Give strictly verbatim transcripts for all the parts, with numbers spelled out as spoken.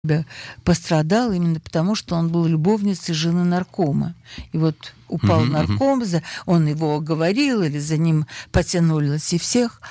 пострадал именно потому, что он был любовницей жены наркома. И вот упал Мгм, мгм. нарком, за- он его оговорил, или за ним потянулись и всех.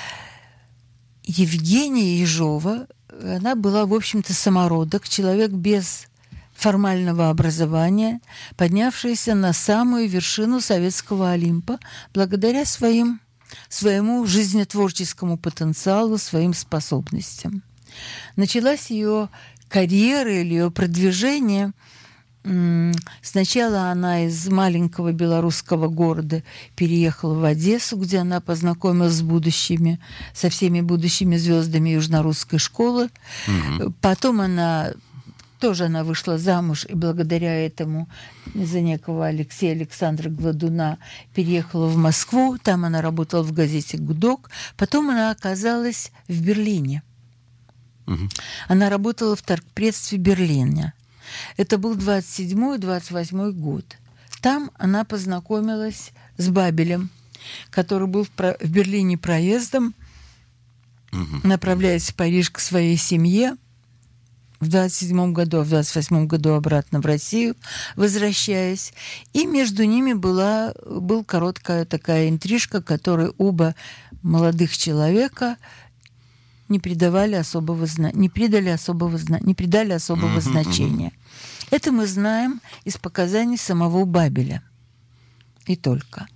Евгения Ежова, она была, в общем-то, самородок, человек без формального образования, поднявшаяся на самую вершину советского Олимпа благодаря своим, своему жизнетворческому потенциалу, своим способностям. Началась ее карьера или ее продвижение. М, Сначала она из маленького белорусского города переехала в Одессу, где она познакомилась с будущими, со всеми будущими звездами южнорусской школы. Мгм. Потом она тоже она вышла замуж, и благодаря этому за некого Алексея Александра Гладуна переехала в Москву. Там она работала в газете «Гудок». Потом она оказалась в Берлине. Мгм. Она работала в торгпредстве Берлина. Это был двадцать седьмой - двадцать восьмой год. Там она познакомилась с Бабелем, который был в, про- в Берлине проездом, Мгм. направляясь в Париж к своей семье в двадцать седьмом году, а в двадцать восьмом году обратно в Россию, возвращаясь. И между ними была, был короткая такая интрижка, которой оба молодых человека не придавали особого зна... не придали особого зна... не придали особого Мгм, значения. Это мы знаем из показаний самого Бабеля. И только.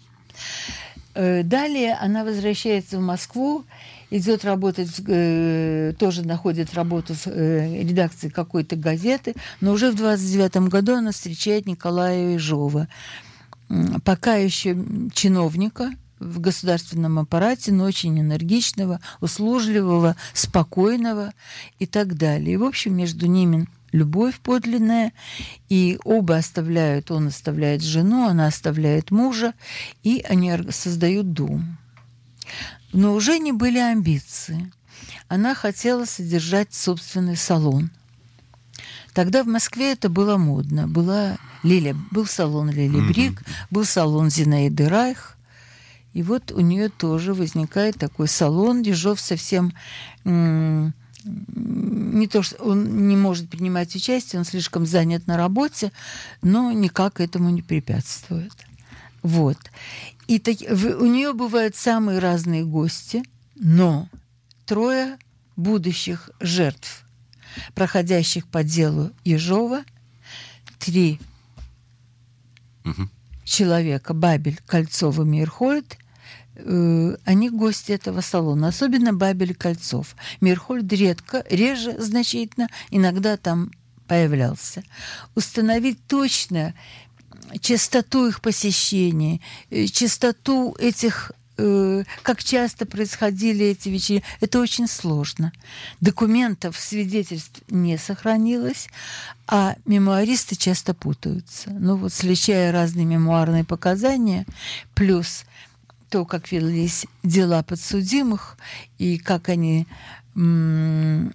Э, Далее она возвращается в Москву, идет работать, в- э, тоже находит работу в э, редакции какой-то газеты, но уже в двадцать девятом году она встречает Николая Ежова, м, пока еще чиновника в государственном аппарате, но очень энергичного, услужливого, спокойного и так далее. И, в общем, между ними любовь подлинная, и оба оставляют, он оставляет жену, она оставляет мужа, и они ор- создают дом. Но уже не были амбиции. Она хотела содержать собственный салон. Тогда в Москве это было модно. Была Лиля, был салон Лили Брик, был салон Зинаиды Райх. И вот у нее тоже возникает такой салон. Ежов совсем м, не то, что он не может принимать участие, он слишком занят на работе, но никак этому не препятствует. Вот. И так, в- у нее бывают самые разные гости, но трое будущих жертв, проходящих по делу Ежова, три Мгм. человека, Бабель, Кольцов и Мейерхольд, э, они гости этого салона, особенно Бабель и Кольцов. Мейерхольд редко, реже значительно, иногда там появлялся. Установить точно частоту их посещений, э, частоту этих, э, как часто происходили эти вечера, это очень сложно. Документов, свидетельств не сохранилось, а мемуаристы часто путаются. Ну вот, сличая разные мемуарные показания, плюс то, как велись дела подсудимых, и как они м,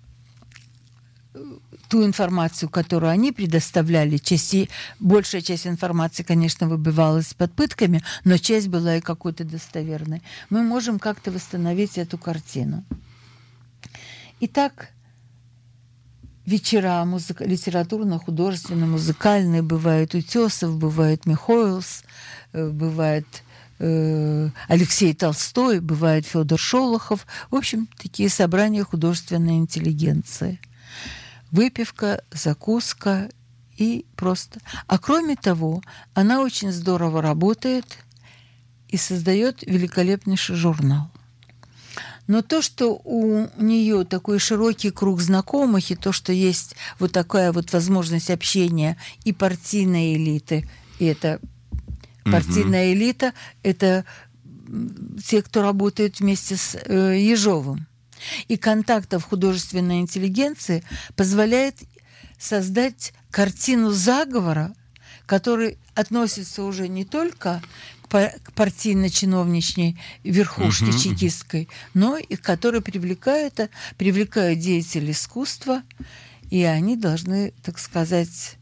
ту информацию, которую они предоставляли, части, большая часть информации, конечно, выбивалась под пытками, но часть была и какой-то достоверной. Мы можем как-то восстановить эту картину. Итак, вечера музыка, литературно-художественно-музыкальные бывают Утесов, бывает Михоэлс, э, бывает э, Алексей Толстой, бывает Федор Шолохов. В общем, такие собрания художественной интеллигенции. Выпивка, закуска и просто. А кроме того, она очень здорово работает и создает великолепнейший журнал. Но то, что у нее такой широкий круг знакомых, и то, что есть вот такая вот возможность общения и партийной элиты, и это партийная элита, это м, те, кто работает вместе с э, Ежовым. И контактов художественной интеллигенции позволяет создать картину заговора, который относится уже не только к партийно-чиновничной верхушке Мгм. чекистской, но и который привлекает, привлекает деятелей искусства, и они должны, так сказать,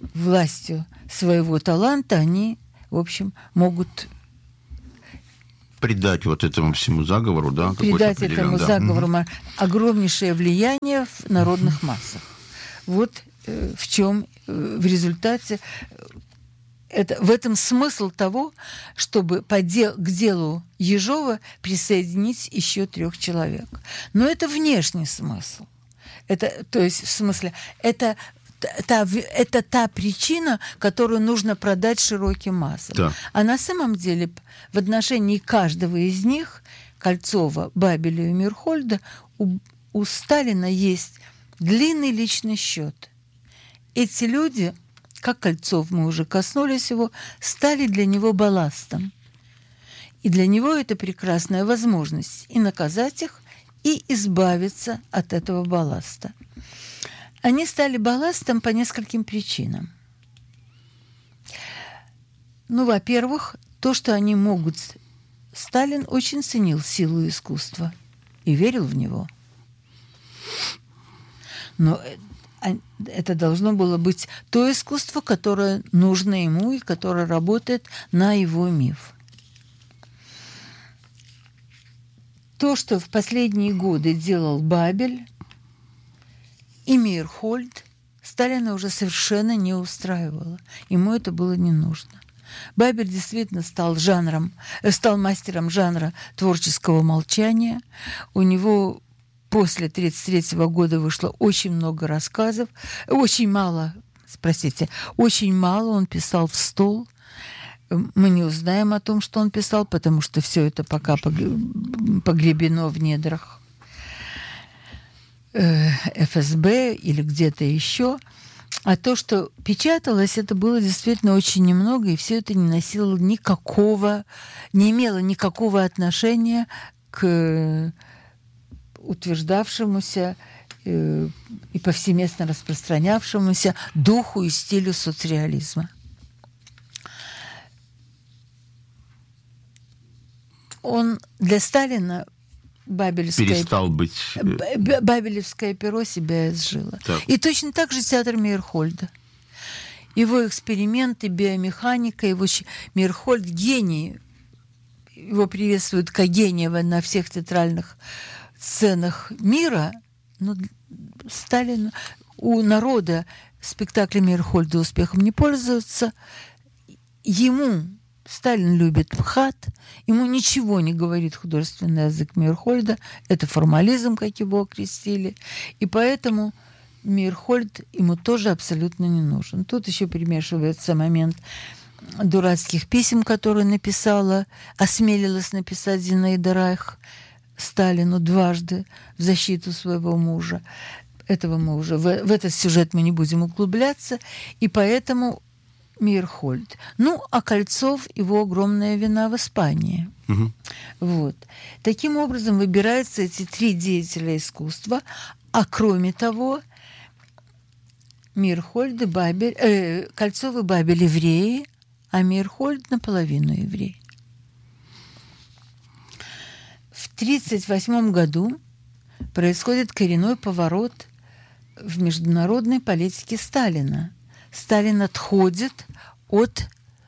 властью своего таланта, они, в общем, могут придать вот этому всему заговору, да, придать этому да. заговору угу. огромнейшее влияние в народных массах. Вот э, в чем э, в результате это, в этом смысл того, чтобы по дел, к делу Ежова присоединить еще трех человек. Но это внешний смысл. Это, то есть, в смысле, это та, это та причина, которую нужно продать широким массам. Да. А на самом деле в отношении каждого из них, Кольцова, Бабеля и Мирхольда, у, у Сталина есть длинный личный счет. Эти люди, как Кольцов, мы уже коснулись его, стали для него балластом. И для него это прекрасная возможность и наказать их, и избавиться от этого балласта. Они стали балластом по нескольким причинам. Ну, во-первых, то, что они могут... Сталин очень ценил силу искусства и верил в него. Но это должно было быть то искусство, которое нужно ему и которое работает на его миф. То, что в последние годы делал Бабель и Мейерхольд, Сталина уже совершенно не устраивало. Ему это было не нужно. Бабель действительно стал жанром, стал мастером жанра творческого молчания. У него после тысяча девятьсот тридцать третьего года вышло очень много рассказов. Очень мало, простите, очень мало он писал в стол. Мы не узнаем о том, что он писал, потому что все это пока погребено в недрах эф эс бэ или где-то еще. А то, что печаталось, это было действительно очень немного, и все это не носило никакого, не имело никакого отношения к утверждавшемуся э, и повсеместно распространявшемуся духу и стилю соцреализма. Он для Сталина Бабелевское, перестал быть... Бабелевское перо себя изжило. Так. И точно так же театр Мейерхольда. Его эксперименты, биомеханика, его Мейерхольд гений. Его приветствуют как гения на всех театральных сценах мира. Но Сталин, у народа спектакли Мейерхольда успехом не пользуются. Ему... Сталин любит МХАТ, ему ничего не говорит художественный язык Мейерхольда, это формализм, как его окрестили, и поэтому Мейерхольд ему тоже абсолютно не нужен. Тут еще примешивается момент дурацких писем, которые написала, осмелилась написать Зинаида Райх Сталину дважды в защиту своего мужа. Этого мы уже, в, в этот сюжет мы не будем углубляться, и поэтому Мейерхольд. Ну, а Кольцов, его огромная вина в Испании. Угу. Вот. Таким образом, выбираются эти три деятеля искусства, а кроме того, Мейерхольд и Бабель, э, Кольцов и Бабель евреи, а Мейерхольд наполовину еврей. В тысяча девятьсот тридцать восьмом году происходит коренной поворот в международной политике Сталина. Сталин отходит от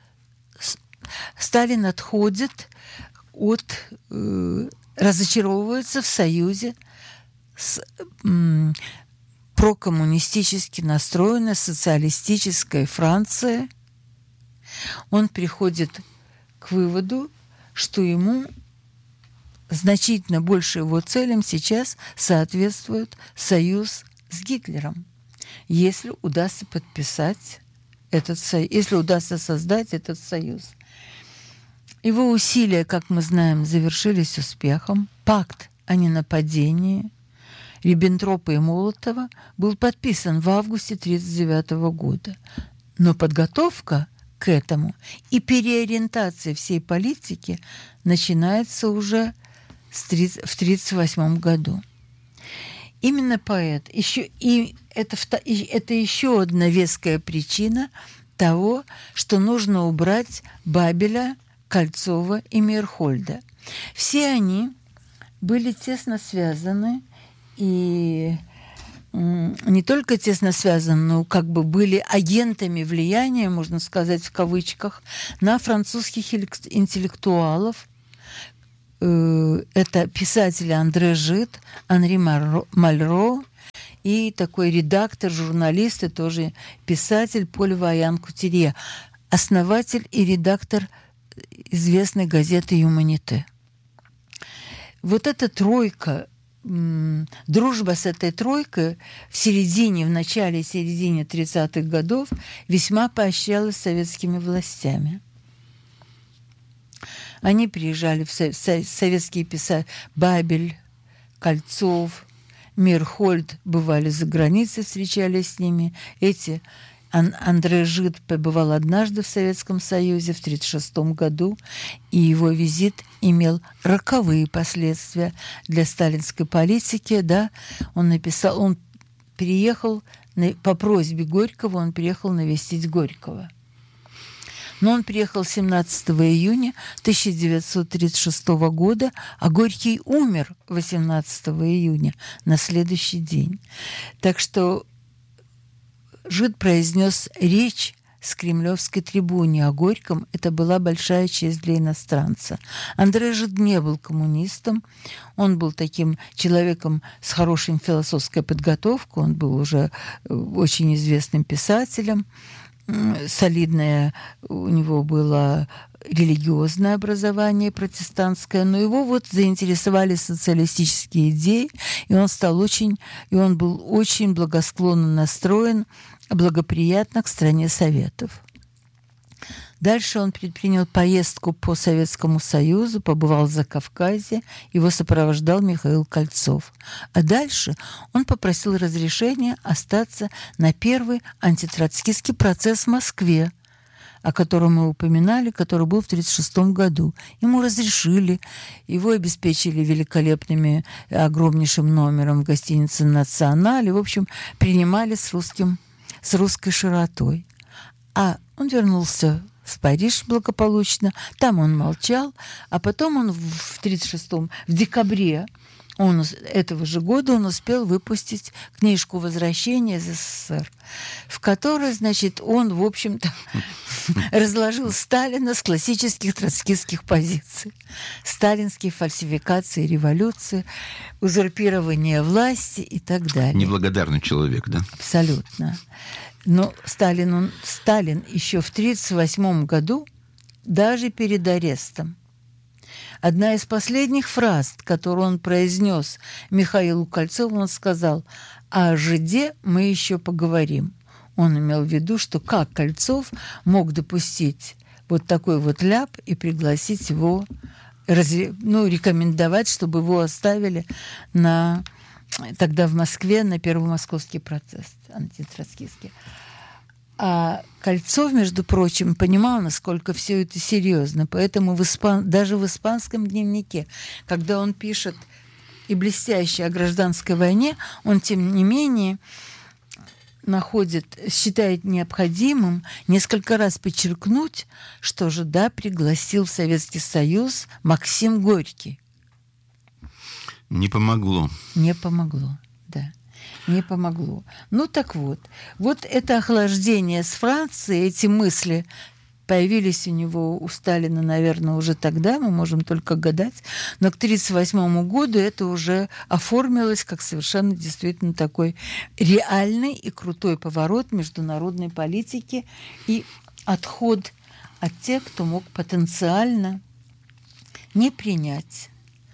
Сталин отходит от э, разочаровывается в союзе с м, прокоммунистически настроенной социалистической Францией. Он приходит к выводу, что ему значительно больше его целям сейчас соответствует союз с Гитлером. Если удастся подписать этот союз, если удастся создать этот союз. Его усилия, как мы знаем, завершились успехом. Пакт о ненападении Риббентропа и Молотова был подписан в августе тысяча девятьсот тридцать девятого года. Но подготовка к этому и переориентация всей политики начинается уже в тысяча девятьсот тридцать восьмом году. Именно поэт, еще, и это, это еще одна веская причина того, что нужно убрать Бабеля, Кольцова и Мейерхольда. Все они были тесно связаны, и не только тесно связаны, но как бы были агентами влияния, можно сказать в кавычках, на французских интеллектуалов, э, это писатели Андре Жид, Анри Мальро и такой редактор, журналист и тоже писатель Поль Ваян-Кутюрье, основатель и редактор известной газеты «Юманите». Вот эта тройка, м- дружба с этой тройкой в середине, в начале и середине тридцатых годов весьма поощрялась советскими властями. Они приезжали в со- со- советские писатели Бабель, Кольцов, Мирхольд бывали за границей, встречались с ними. Эти Ан- Андре Жид побывал однажды в Советском Союзе в тысяча девятьсот тридцать шестом году, и его визит имел роковые последствия для сталинской политики. Да? Он написал, он приехал на, по просьбе Горького, он приехал навестить Горького. Но он приехал семнадцатого июня тысяча девятьсот тридцать шестого года, а Горький умер восемнадцатого июня на следующий день. Так что Жид произнес речь с кремлевской трибуны о Горьком. Это была большая честь для иностранца. Андре Жид не был коммунистом. Он был таким человеком с хорошей философской подготовкой. Он был уже очень известным писателем. Солидное у него было религиозное образование протестантское, но его вот заинтересовали социалистические идеи, и он стал очень, и он был очень благосклонно настроен, благоприятно к стране Советов. Дальше он предпринял поездку по Советскому Союзу, побывал в Закавказье, его сопровождал Михаил Кольцов. А дальше он попросил разрешения остаться на первый антитроцкистский процесс в Москве, о котором мы упоминали, который был в тысяча девятьсот тридцать шестом году. Ему разрешили, его обеспечили великолепными, огромнейшим номером в гостинице «Националь», в общем, принимали с, русским, с русской широтой. А он вернулся в Париж благополучно, там он молчал, а потом он в тридцать шестом, в декабре он, этого же года он успел выпустить книжку «Возвращение из СССР», в которой, значит, он, в общем-то, разложил Сталина с классических троцкистских позиций. Сталинские фальсификации революции, узурпирование власти и так далее. Неблагодарный человек, да? Абсолютно. Но Сталин, он, Сталин еще в тридцать восьмом году, даже перед арестом, одна из последних фраз, которую он произнес Михаилу Кольцову, он сказал: «О жиде мы еще поговорим». Он имел в виду, что как Кольцов мог допустить вот такой вот ляп и пригласить его, ну, рекомендовать, чтобы его оставили на... тогда в Москве на первый московский процесс антитроцкистский. А Кольцов, между прочим, понимал, насколько все это серьезно. Поэтому в испан... даже в испанском дневнике, когда он пишет и блестяще о гражданской войне, он, тем не менее, находит, считает необходимым несколько раз подчеркнуть, что Жида пригласил в Советский Союз Максим Горький. Не помогло. Не помогло, да. Не помогло. Ну так вот. Вот это охлаждение с Францией, эти мысли появились у него, у Сталина, наверное, уже тогда, мы можем только гадать. Но к тридцать восьмому году это уже оформилось как совершенно действительно такой реальный и крутой поворот международной политики и отход от тех, кто мог потенциально не принять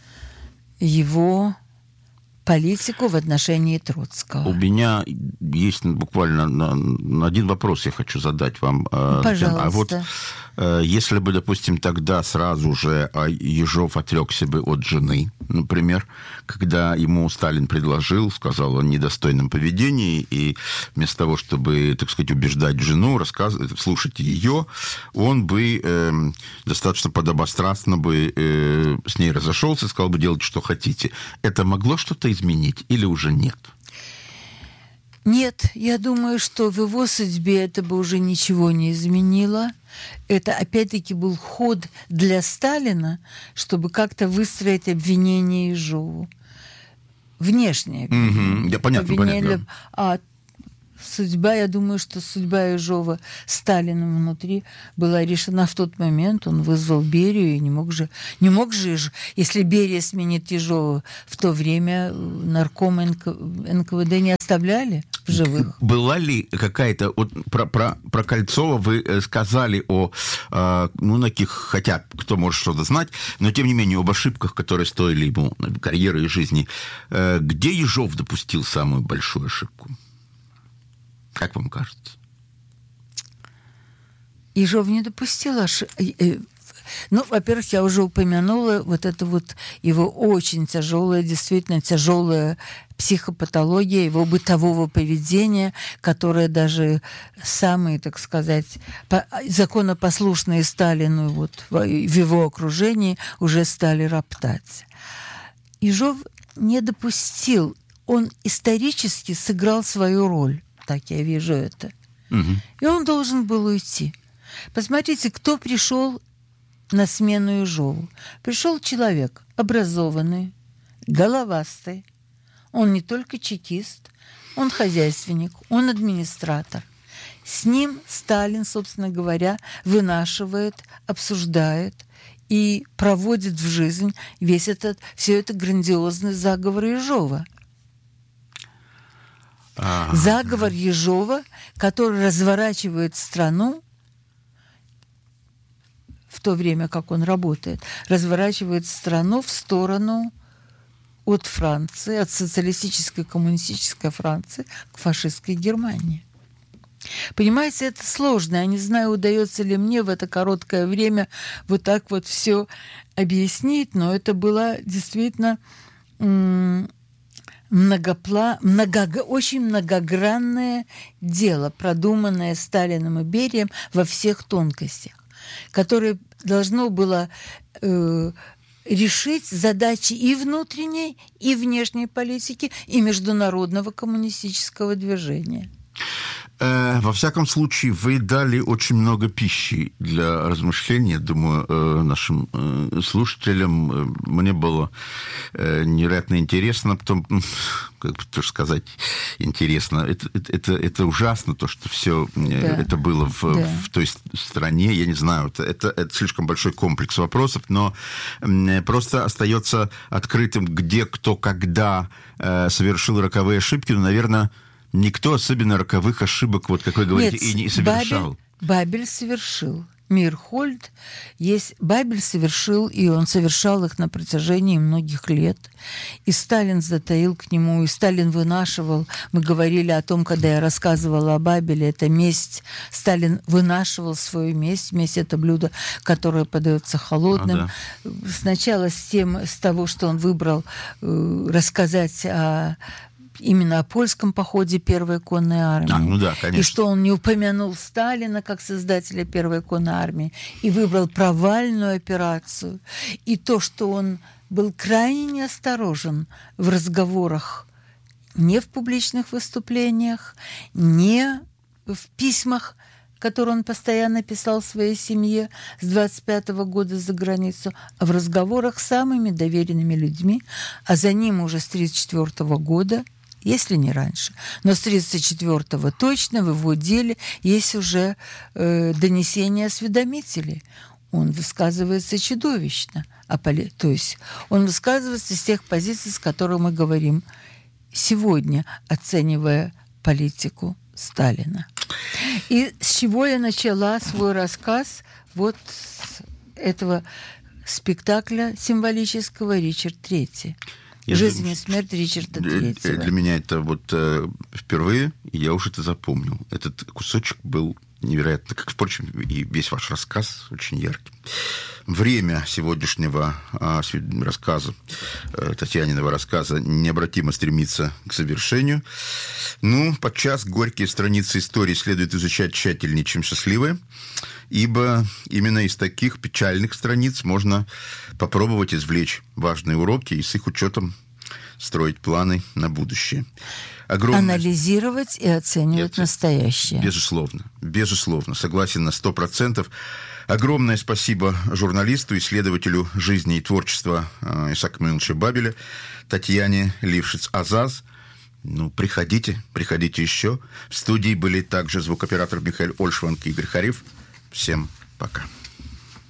его политику в отношении Троцкого. У меня есть буквально на, на один вопрос я хочу задать вам. Пожалуйста. А вот если бы, допустим, тогда сразу же Ежов отрекся бы от жены, например, когда ему Сталин предложил, сказал о недостойном поведении, и вместо того, чтобы, так сказать, убеждать жену, рассказывать, слушать ее, он бы э, достаточно подобострастно бы э, с ней разошелся, сказал бы: делать, что хотите. Это могло что-то изменить или уже нет? Нет, я думаю, что в его судьбе это бы уже ничего не изменило. Это, опять-таки, был ход для Сталина, чтобы как-то выстроить обвинение Ежову. Внешнее обвинение. Mm-hmm. Да, понятно, обвинение, понятно. А судьба, я думаю, что судьба Ежова Сталиным внутри была решена в тот момент. Он вызвал Берию и не мог же, не мог же, если Берия сменит Ежова, в то время наркома эн ка вэ дэ не оставляли в живых. Была ли какая-то... Вот про, про, про Кольцова вы сказали о, ну, таких, хотя кто может что-то знать, но тем не менее об ошибках, которые стоили ему карьеры и жизни. Где Ежов допустил самую большую ошибку? Как вам кажется? Ежов не допустил ошибки. Ну, во-первых, я уже упомянула вот это вот его очень тяжелая, действительно тяжелая психопатология, его бытового поведения, которое даже самые, так сказать, законопослушные Сталину вот, в его окружении уже стали роптать. Ежов не допустил, он исторически сыграл свою роль, так я вижу это. Угу. И он должен был уйти. Посмотрите, кто пришел на смену Ежову. Пришел человек образованный, головастый. Он не только чекист, он хозяйственник, он администратор. С ним Сталин, собственно говоря, вынашивает, обсуждает и проводит в жизнь весь этот, все это грандиозный заговор Ежова. А... Заговор Ежова, который разворачивает страну в то время, как он работает, разворачивает страну в сторону от Франции, от социалистической коммунистической Франции к фашистской Германии. Понимаете, это сложно. Я не знаю, удается ли мне в это короткое время вот так вот все объяснить, но это было действительно м- многопла... много... очень многогранное дело, продуманное Сталиным и Берией во всех тонкостях, которое должно было э, решить задачи и внутренней, и внешней политики, и международного коммунистического движения. Во всяком случае, вы дали очень много пищи для размышления, думаю, нашим слушателям. Мне было невероятно интересно, потом, как бы тоже сказать, интересно. Это, это, это ужасно, то, что все да. это было в, да. в той стране. Я не знаю, это, это, это слишком большой комплекс вопросов, но просто остается открытым, где, кто, когда совершил роковые ошибки, но, наверное, никто особенно роковых ошибок, вот как вы говорите, Нет, и не совершал. Бабель, Бабель совершил. Мирхольд есть... Бабель совершил, и он совершал их на протяжении многих лет. И Сталин затаил к нему, и Сталин вынашивал. Мы говорили о том, когда я рассказывала о Бабеле, это месть. Сталин вынашивал свою месть. Месть — это блюдо, которое подается холодным. А, да. Сначала с тем, с того, что он выбрал э, рассказать о... именно о польском походе Первой конной армии. А, ну да, конечно. И что он не упомянул Сталина как создателя Первой конной армии и выбрал провальную операцию. И то, что он был крайне неосторожен в разговорах, не в публичных выступлениях, не в письмах, который он постоянно писал своей семье с двадцать пятого года за границу, а в разговорах с самыми доверенными людьми, а за ним уже с тридцать четвёртого года, если не раньше. Но с тридцать четвёртого точно в его деле есть уже э, донесения осведомителей. Он высказывается чудовищно. А поли... То есть он высказывается с тех позиций, с которых мы говорим сегодня, оценивая политику Сталина. И с чего я начала свой рассказ? Вот с этого спектакля символического «Ричард Третий». «Жизнь и смерть Ричарда Третьего». Для меня это вот э, впервые, и я уже это запомнил. Этот кусочек был невероятно, как, впрочем, и весь ваш рассказ очень яркий. Время сегодняшнего э, рассказа, э, Татьяниного рассказа, необратимо стремится к завершению. Ну, подчас горькие страницы истории следует изучать тщательнее, чем счастливые, ибо именно из таких печальных страниц можно попробовать извлечь важные уроки и с их учетом строить планы на будущее. Огромное... Анализировать и оценивать Это... настоящее. Безусловно, безусловно, согласен на сто процентов. Огромное спасибо журналисту, исследователю жизни и творчества Исаака Мироновича Бабеля, Татьяне Лившиц-Азаз. Ну, приходите, приходите еще. В студии были также звукооператор Михаил Ольшванг и Игорь Хариф. Всем пока.